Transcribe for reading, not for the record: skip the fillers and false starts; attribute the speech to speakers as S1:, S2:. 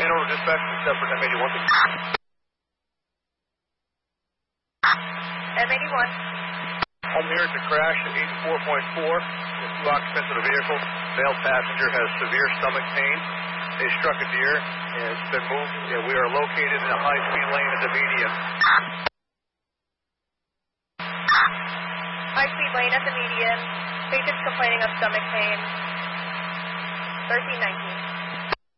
S1: over dispatch, except for M81.
S2: M81.
S1: Home here to crash at 84.4. The two occupants of the vehicle. Male passenger has severe stomach pain. They struck a deer and it's been moved. And we are located in a high-speed lane at the median.
S2: High-speed lane at the median. Patient's complaining of stomach pain. 1319.